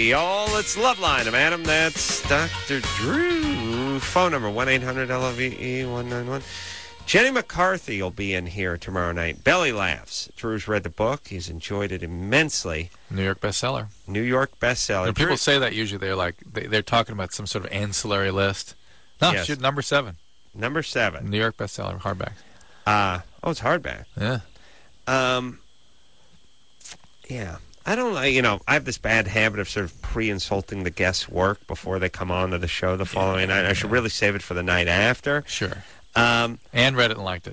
the All-It's Loveline of Adam. That's Dr. Drew. Phone number, 1-800-LOVE-191. Jenny McCarthy will be in here tomorrow night. Belly Laughs. Drew's read the book. He's enjoyed it immensely. New York bestseller. New York bestseller. When people say that, usually they're like, they're talking about some sort of ancillary list. No, Yes. shoot, number 7. Number 7. New York bestseller, hardback. It's hardback. Yeah. Yeah. I don't know, I have this bad habit of sort of pre-insulting the guests' work before they come on to the show the following night. I should really save it for the night after. Sure. And read it and liked it.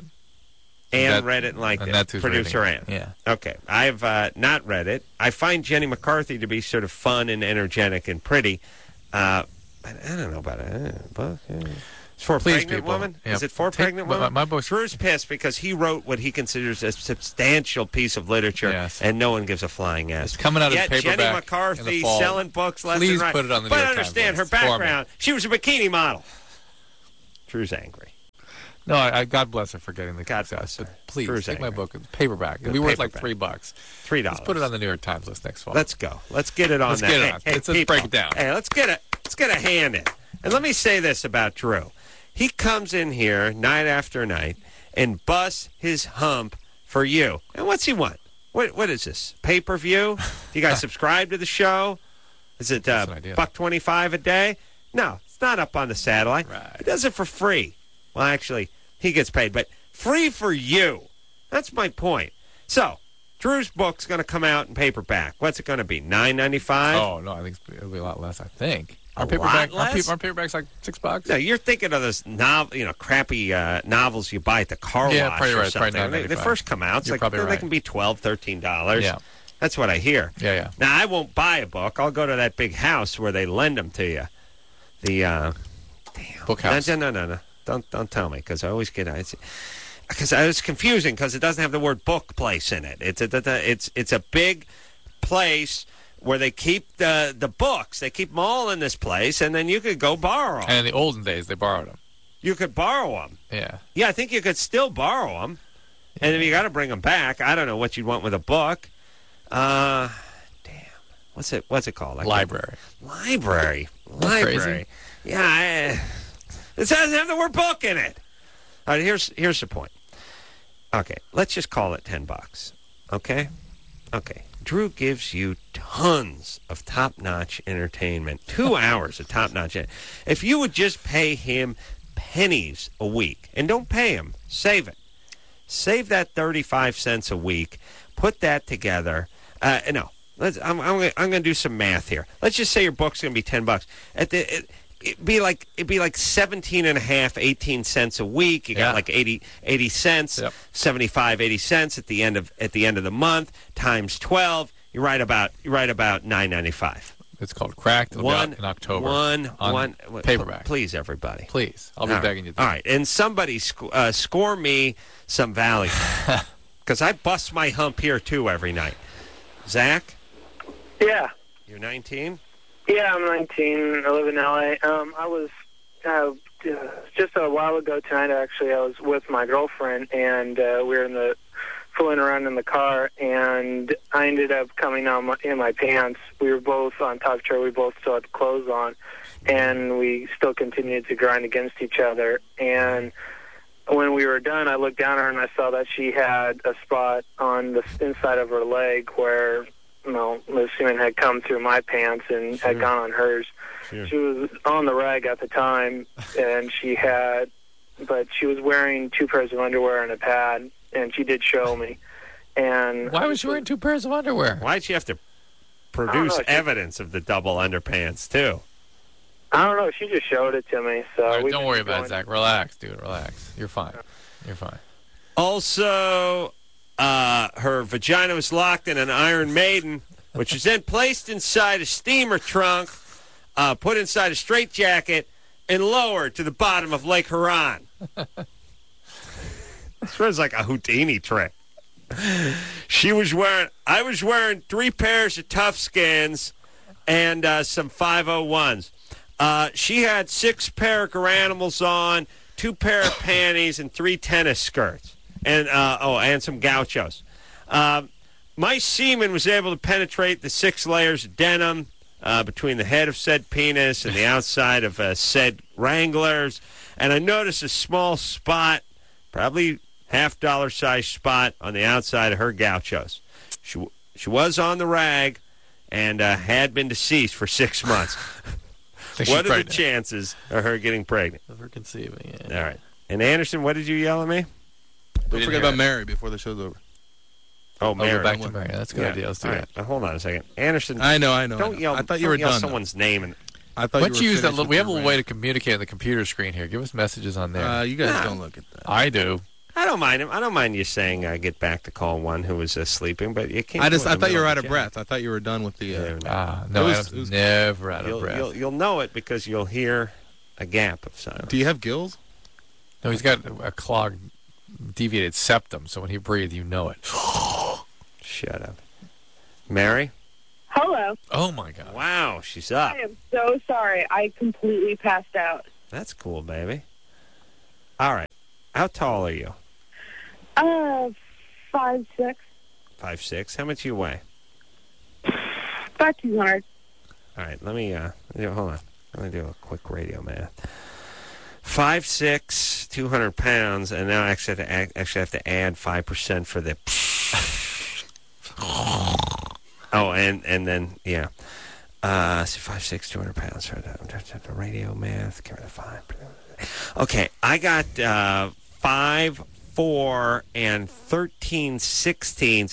Read it and liked and it. that's who's Producer reading Ann. it. Yeah. Okay. I've not read it. I find Jenny McCarthy to be sort of fun and energetic and pretty. But I don't know about it. Book. Yeah. It's for a pregnant people. woman? Yeah. Is it for a pregnant woman? My book's... Drew's pissed because he wrote what he considers a substantial piece of literature, Yes. and no one gives a flying ass. It's coming out Yet as paperback Jenny in McCarthy the fall. selling books left Please and right. put it on the New But York Times understand her list for me. background. She was a bikini model. Drew's angry. No, I God bless her for getting the God success. bless her. But please, Drew's take my angry. book. Paperback. It'll be worth like $3. $3. Let's put it on the New York Times list next fall. Let's go. Let's get it on Let's that. get it on. Let's people. break it down. Hey, let's get a hand in. And let me say this about Drew. He comes in here night after night and busts his hump for you. And what's he want? What is this? Pay-per-view? Do you guys subscribe to the show? Is it $1.25 a day? No, it's not up on the satellite. Right. He does it for free. Well, actually, he gets paid, but free for you. That's my point. So, Drew's book's going to come out in paperback. What's it going to be, $9.95? Oh, no, I think it'll be a lot less, I think. Lot less? Aren't paperbacks like $6? No, you're thinking of those crappy novels you buy at the car Yeah, wash probably or right. something. Probably They first come out. It's You're like probably they right. can be $12, $13. Yeah. That's what I hear. Yeah. Now, I won't buy a book. I'll go to that big house where they lend them to you. The Book house. No. Don't tell me, because I always get because it's confusing because it doesn't have the word book place in it. It's a big place where they keep the books. They keep them all in this place, and then you could go borrow them. And in the olden days, they borrowed them. You could borrow them. Yeah. Yeah, I think you could still borrow them. And if you got to bring them back, I don't know what you'd want with a book. Damn. What's it called? Library. Library. Crazy. Yeah. It doesn't have the word book in it. All right, here's the point. Okay, let's just call it $10. Okay? Okay. Drew gives you tons of top-notch entertainment. 2 hours of top-notch. If you would just pay him pennies a week, and don't pay him, save it. Save that 35 cents a week. Put that together. No, I'm going to do some math here. Let's just say your book's going to be $10. It'd be like 17 and a half, 18 cents a week. You got like 80 cents, Yep. 75, 80 cents at the end of the month times 12. You're right about $9.95. It's called Cracked. It'll be out in October. On paperback. Please, everybody. Please. I'll be begging you to. All right, and somebody score me some value, because I bust my hump here too every night. Zach? Yeah. You're 19? Yeah, I'm 19. I live in L.A. I was just a while ago tonight, actually, I was with my girlfriend, and we were fooling around in the car, and I ended up coming out in my pants. We were both on top chair. We both still had clothes on, and we still continued to grind against each other. And when we were done, I looked down at her, and I saw that she had a spot on the inside of her leg where the semen had come through my pants and had gone on hers. Sure. She was on the rag at the time, and but she was wearing 2 pairs of underwear and a pad, and she did show me. And why was she wearing 2 pairs of underwear? Why'd she have to produce evidence of the double underpants, too? I don't know. She just showed it to me. So All right, don't worry about it, Zach. Relax, dude. Relax. You're fine. You're fine. Also, her vagina was locked in an Iron Maiden, which was then placed inside a steamer trunk, put inside a straitjacket, and lowered to the bottom of Lake Huron. This was like a Houdini trick. I was wearing 3 pairs of Toughskins and some 501s. She had 6 pair of Garanimals on, 2 pair of panties, and 3 tennis skirts. And some gauchos. My semen was able to penetrate the 6 layers of denim between the head of said penis and the outside of said Wranglers, and I noticed a small spot, probably $half size spot on the outside of her gauchos. She was on the rag and had been deceased for 6 months. What are the chances of her getting pregnant? Of her conceiving, yeah. All right. And Anderson, what did you yell at me? Don't forget about Mary before the show's over. Oh, Mary. Go back to Mary. That's a good idea. Let's do that. Now, hold on a second. Anderson. I know. Don't yell. I thought you were yell done. someone's name. And I thought Let's you were use that. finished We have a with little your way to communicate on the computer screen here. Give us messages on there. You guys don't look at that. I do. I don't mind him. I don't mind you saying get back to call one who was sleeping, but you can't. I thought you were out of breath. I thought you were done with the. No, I was never out of breath. You'll know it because you'll hear a gap of silence. Do you have gills? No, he's got a clogged, deviated septum, so when he breathes, you know it. Shut up. Mary? Hello. Oh, my God. Wow, she's up. I am so sorry. I completely passed out. That's cool, baby. All right. How tall are you? 5'6". 5'6". How much do you weigh? About 200. All right, let me hold on. Let me do a quick radio math. 5'6", 200 pounds, and now I actually have to add 5% for the. Oh, and then yeah. So 5'6", 200 pounds for the radio math. Give me the 5. Okay, I got 5'4" and 13/16",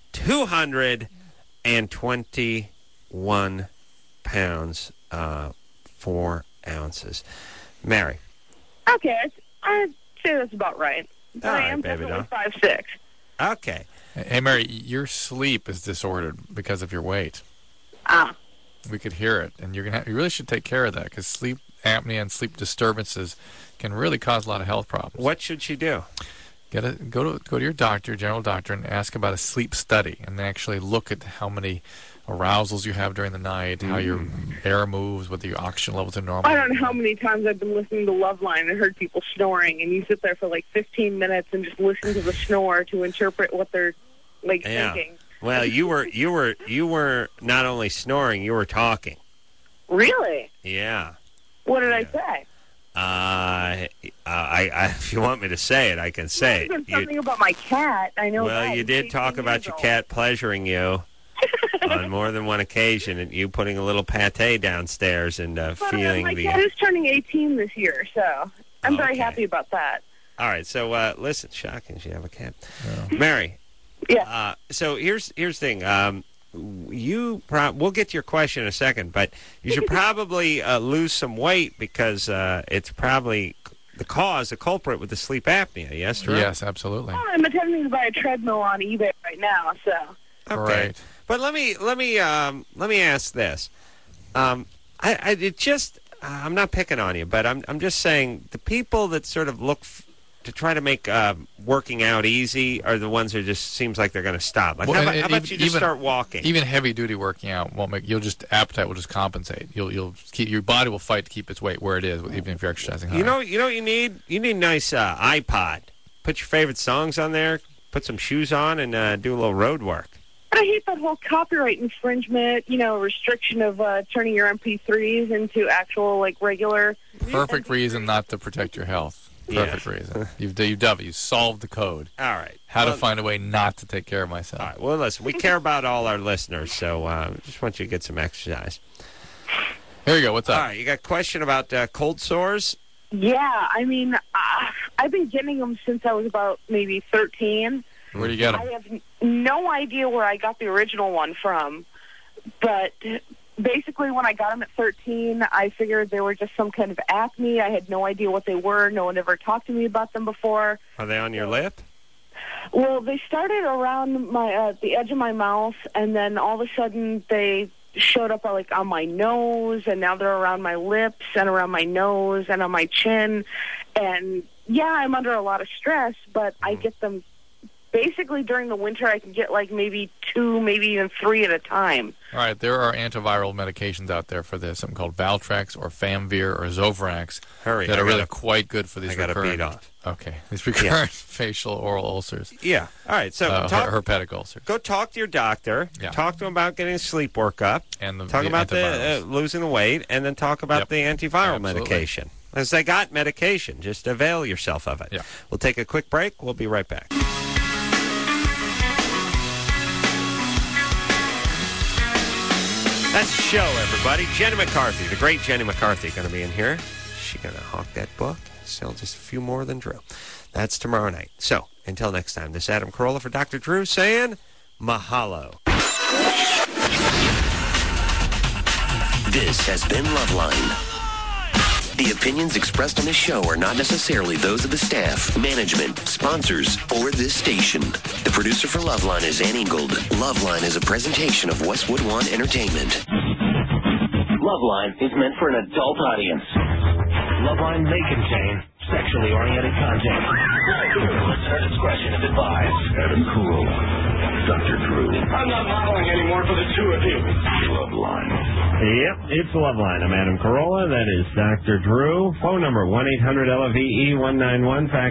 221 pounds, 4 ounces. Mary. Okay, I'd say that's about right. But All I right, am baby definitely doll. 5'6". Okay. Hey, Mary, your sleep is disordered because of your weight. Ah. We could hear it, and you really should take care of that because sleep apnea and sleep disturbances can really cause a lot of health problems. What should she do? Go to your doctor, general doctor, and ask about a sleep study, and actually look at how many arousals you have during the night, how your air moves, whether your oxygen levels are normal. I don't know how many times I've been listening to Loveline and heard people snoring, and you sit there for like 15 minutes and just listen to the snore to interpret what they're thinking. Well, you were not only snoring, you were talking. Really? Yeah. What did I say? If you want me to say it, I can say Well, it. something about my cat. I know. Well, that. you did talk about your cat pleasuring you on more than one occasion, and you putting a little pate downstairs and feeling my the. cat is turning 18 this year, so I'm very happy about that. All right, so listen, shocking, you have a cat, Mary. Yeah. So here's the thing. We'll get to your question in a second, but you should probably lose some weight because it's probably the culprit with the sleep apnea. Yes, true? Yes, absolutely. Well, I'm attempting to buy a treadmill on eBay right now, so. Okay. Right. But let me ask this. I'm not picking on you, but I'm just saying the people that sort of look to try to make working out easy are the ones who just seems like they're going to stop. Like, Well, how about you just start walking? Even heavy duty working out won't make appetite will just compensate. You'll keep your body will fight to keep its weight where it is, even if you're exercising hard. You know what you need? You need a nice iPod. Put your favorite songs on there. Put some shoes on and do a little road work. I hate that whole copyright infringement, restriction of turning your MP3s into actual, regular. Perfect reason not to protect your health. Perfect reason. You've solved the code. All right. How to find a way not to take care of myself. All right. Well, listen, we care about all our listeners, so just want you to get some exercise. Here you go. What's up? All right. You got a question about cold sores? Yeah, I mean, I've been getting them since I was about maybe 13. Where do you get them? I have no idea where I got the original one from, but basically when I got them at 13, I figured they were just some kind of acne. I had no idea what they were. No one ever talked to me about them before. Are they on your lip? Well, they started around my the edge of my mouth, and then all of a sudden they showed up on my nose, and now they're around my lips and around my nose and on my chin. And yeah, I'm under a lot of stress, but I get them basically during the winter I can get like maybe 2, maybe even 3 at a time. All right, there are antiviral medications out there for this, something called Valtrex or Famvir or Zovirax that are really quite good for these recurrent. I got to beat off. Okay, these recurrent facial oral ulcers. Yeah. All right. So herpetic ulcers. Go talk to your doctor. Yeah. Talk to him about getting a sleep workup. And talk about the losing the weight, and then talk about the antiviral medication. As they got medication, just avail yourself of it. Yeah. We'll take a quick break. We'll be right back. That's the show, everybody. Jenny McCarthy, the great Jenny McCarthy, going to be in here. She's going to hawk that book, sell just a few more than Drew. That's tomorrow night. So, until next time, this is Adam Carolla for Dr. Drew saying mahalo. This has been Loveline. The opinions expressed on this show are not necessarily those of the staff, management, sponsors, or this station. The producer for Loveline is Ann Ingold. Loveline is a presentation of Westwood One Entertainment. Loveline is meant for an adult audience. Loveline may contain sexually oriented content. Listener discretion is advised. Adam Carolla, Dr. Drew. I'm not modeling anymore for the two of you. Loveline. Yep, it's Loveline. I'm Adam Carolla. That is Dr. Drew. Phone number 1-800-LOVE-191.